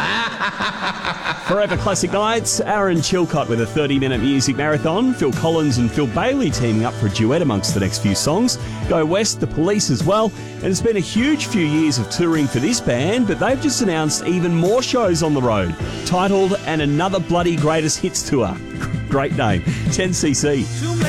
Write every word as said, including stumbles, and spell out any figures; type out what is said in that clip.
Forever Classic Nights, Aaron Chilcott with a thirty-minute music marathon, Phil Collins and Phil Bailey teaming up for a duet amongst the next few songs, Go West, The Police as well, and it's been a huge few years of touring for this band, but they've just announced even more shows on the road, titled And Another Bloody Greatest Hits Tour. Great name, ten C C.